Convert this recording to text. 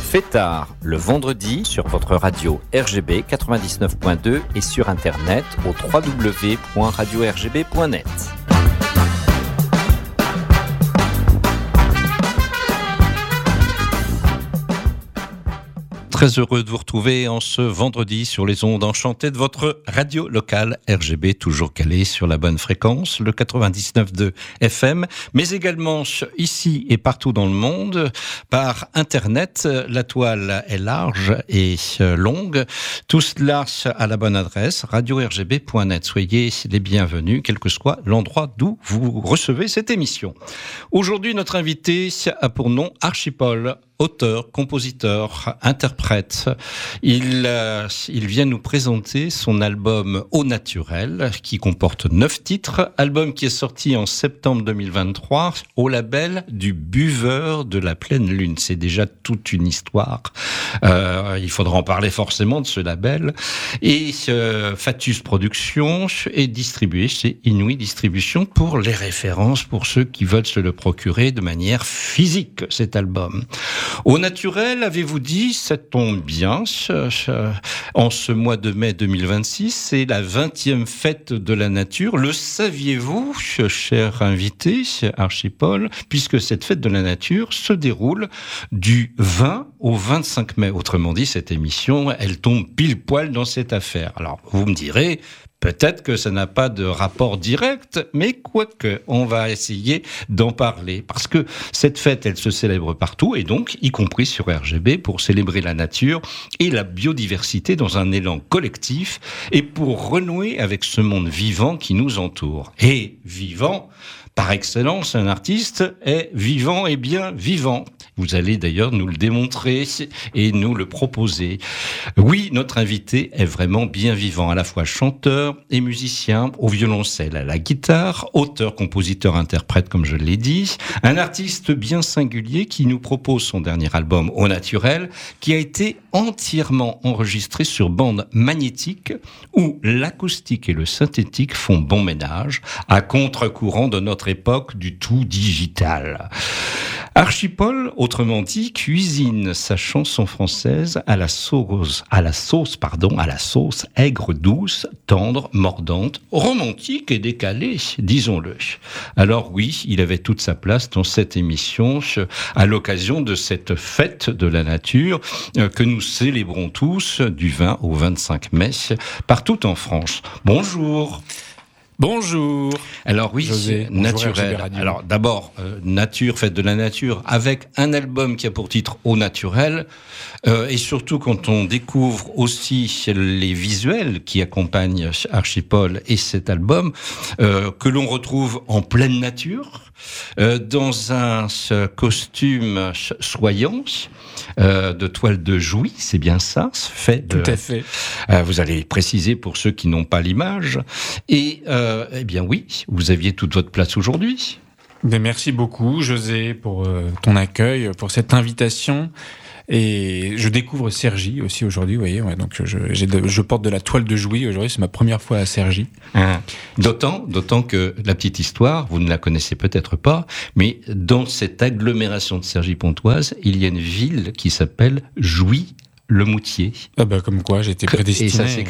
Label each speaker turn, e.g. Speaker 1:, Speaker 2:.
Speaker 1: Fêtard, le vendredi sur votre radio RGB 99.2 et sur internet au www.radio-rgb.net. Très heureux de vous retrouver en ce vendredi sur les ondes enchantées de votre radio locale RGB, toujours calée sur la bonne fréquence, le 99.2 FM, mais également ici et partout dans le monde par Internet. La toile est large et longue. Tout cela à la bonne adresse, radio-rgb.net. Soyez les bienvenus, quel que soit l'endroit d'où vous recevez cette émission. Aujourd'hui, notre invité a pour nom Archipol. Auteur, compositeur, interprète, il vient nous présenter son album Au Naturel, qui comporte 9 titres, album qui est sorti en septembre 2023 au label du Buveur de la Pleine Lune. C'est déjà toute une histoire. Il faudra en parler forcément de ce label. Et Fatus Productions est distribué chez Inouï Distribution pour les références, pour ceux qui veulent se le procurer de manière physique, cet album. Au Naturel, avez-vous dit, ça tombe bien, en ce mois de mai 2026, c'est la 20e fête de la nature. Le saviez-vous, cher invité, Archipol, puisque cette fête de la nature se déroule du 20 au 25 mai. Autrement dit, cette émission, elle tombe pile poil dans cette affaire. Alors, vous me direz, peut-être que ça n'a pas de rapport direct, mais quoique, on va essayer d'en parler. Parce que cette fête, elle se célèbre partout, et donc, y compris sur RGB, pour célébrer la nature et la biodiversité dans un élan collectif, et pour renouer avec ce monde vivant qui nous entoure. Et vivant, par excellence, un artiste est vivant et bien vivant. Vous allez d'ailleurs nous le démontrer et nous le proposer. Oui, notre invité est vraiment bien vivant, à la fois chanteur et musicien, au violoncelle, à la guitare, auteur, compositeur, interprète, comme je l'ai dit. Un artiste bien singulier qui nous propose son dernier album Au Naturel, qui a été entièrement enregistré sur bande magnétique, où l'acoustique et le synthétique font bon ménage, à contre-courant de notre époque du tout digital. Archipol, autrement dit, cuisine sa chanson française à la sauce aigre, douce, tendre, mordante, romantique et décalée, disons-le. Alors oui, il avait toute sa place dans cette émission à l'occasion de cette fête de la nature que nous célébrons tous du 20 au 25 mai partout en France. Bonjour.
Speaker 2: Bonjour.
Speaker 1: Alors oui,
Speaker 2: José,
Speaker 1: Naturel. Alors d'abord, nature, fête de la nature, avec un album qui a pour titre Au Naturel, et surtout quand on découvre aussi les visuels qui accompagnent Archipol et cet album, que l'on retrouve en pleine nature, dans un costume soyant, de toile de Jouy, c'est bien ça, fait de...
Speaker 2: Tout à fait.
Speaker 1: Vous allez préciser pour ceux qui n'ont pas l'image. Et eh bien oui, vous aviez toute votre place aujourd'hui.
Speaker 2: Merci beaucoup, José, pour ton accueil, pour cette invitation. Et je découvre Cergy aussi aujourd'hui, vous voyez. Ouais, donc je porte de la toile de Jouy aujourd'hui, c'est ma première fois à Cergy.
Speaker 1: D'autant que la petite histoire, vous ne la connaissez peut-être pas, mais dans cette agglomération de Cergy-Pontoise, il y a une ville qui s'appelle Jouy-le-Moutier.
Speaker 2: Ah bah comme quoi, j'étais prédestiné.
Speaker 1: Et ça